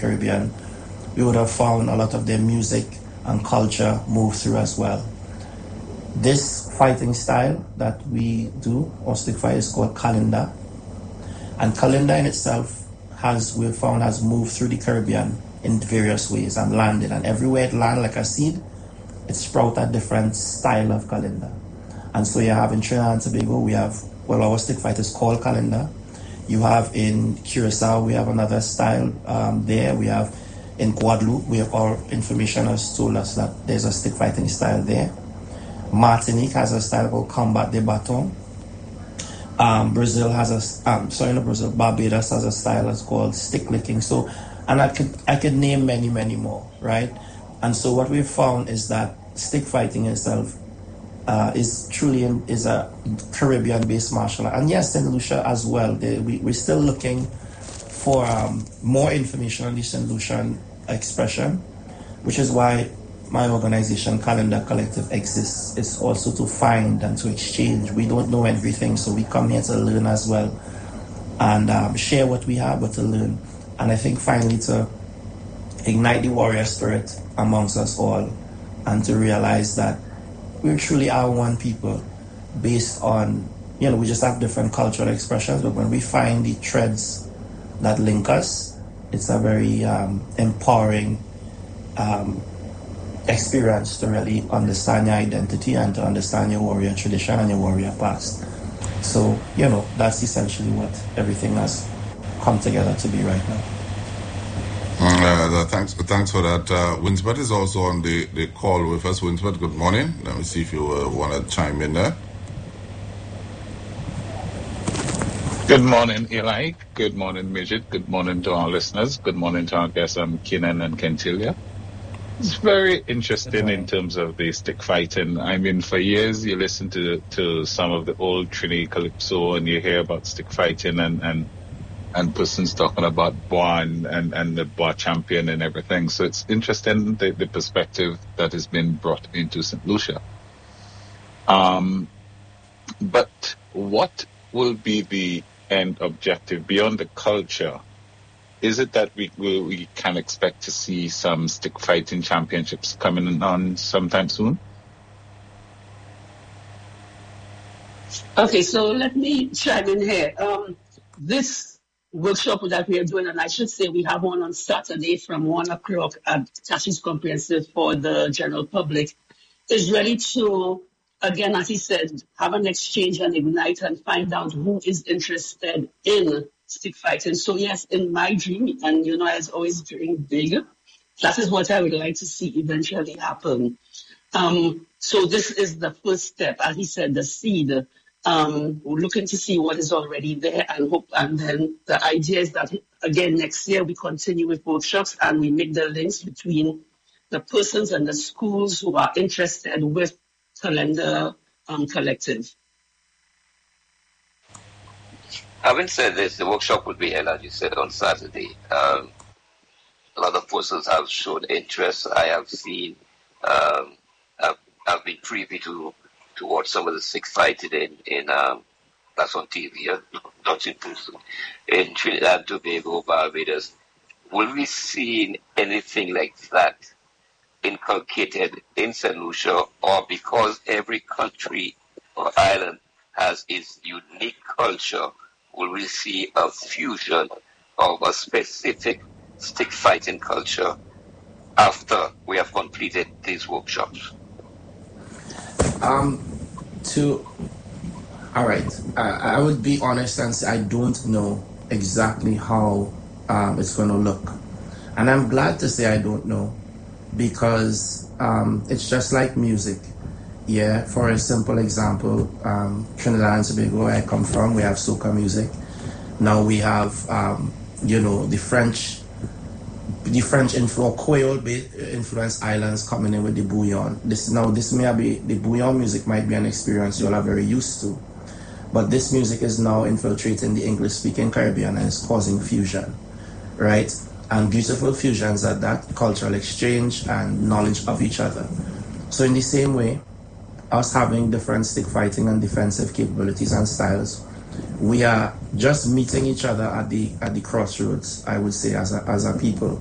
Caribbean, we would have found a lot of their music and culture move through as well. This fighting style that we do, or stick fight, is called Kalinda. And Kalinda in itself we've found has moved through the Caribbean in various ways and landed. And everywhere it lands like a seed, it sprouts a different style of Kalinda. And so you have in Trinidad and Tobago, we have, our stick fight is called Kalinda. You have in Curacao, we have another style there. We have in Guadeloupe, we have our information has told us that there's a stick fighting style there. Martinique has a style called Combat de Baton. Brazil has Barbados has a style that's called stick licking. So, and I could name many, many more, right? And so what we've found is that stick fighting itself is truly is a Caribbean-based martial art. And yes, St. Lucia as well. We're still looking for more information on the St. Lucian expression, which is why my organization, Kalinda Collective, exists. It's also to find and to exchange. We don't know everything, so we come here to learn as well and share what we have, but to learn. And I think finally to ignite the warrior spirit amongst us all and to realize that we truly are one people based on, we just have different cultural expressions, but when we find the threads that link us, it's a very empowering experience to really understand your identity and to understand your warrior tradition and your warrior past. So, that's essentially what everything has come together to be right now. Thanks for that. Winsbert is also on the call with us. Winsbert, good morning. Let me see if you want to chime in there. Good morning, Eli. Good morning, Midget. Good morning to our listeners. Good morning to our guests, Keenan and Kentilia. It's very interesting in terms of the stick fighting. I mean, for years you listen to some of the old Trini Calypso and you hear about stick fighting and persons talking about Bois and the Bois champion and everything. So it's interesting the perspective that has been brought into St. Lucia. But what will be the end objective beyond the culture? Is it that we can expect to see some stick fighting championships coming on sometime soon? Okay, so let me chime in here. This workshop that we are doing, and I should say we have one on Saturday from 1 o'clock at Tashi's Comprehensive for the general public, is really to, again, as he said, have an exchange and ignite and find out who is interested in stick fighting. So yes, in my dream, and I always dream big, that is what I would like to see eventually happen. So this is the first step, as he said, the seed. We're looking to see what is already there and then the idea is that, again, next year we continue with workshops and we make the links between the persons and the schools who are interested with Kalinda Collective. Having said this, the workshop will be held, as you said, on Saturday. A lot of persons have shown interest. I have seen, I've been privy to watch some of the stick fighting in that's on TV, not in person, in Trinidad and Tobago, Barbados. Will we see anything like that inculcated in St. Lucia, or because every country or island has its unique culture, will we see a fusion of a specific stick fighting culture after we have completed these workshops? All right. I would be honest and say I don't know exactly how it's going to look. And I'm glad to say I don't know because it's just like music. Yeah, for a simple example, Trinidad and Tobago, where I come from, we have soca music. Now we have, the French Creole influenced islands coming in with the bouillon. This may be, the bouillon music might be an experience you all are very used to. But this music is now infiltrating the English-speaking Caribbean and is causing fusion, right? And beautiful fusions at that, cultural exchange and knowledge of each other. So in the same way, us having different stick fighting and defensive capabilities and styles, we are just meeting each other at the crossroads, I would say, as a people.